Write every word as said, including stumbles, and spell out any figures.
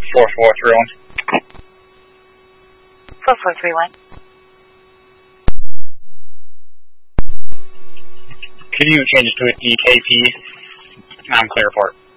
four four three one. four four three one. Can you change it to a D K P? I'm clear for it.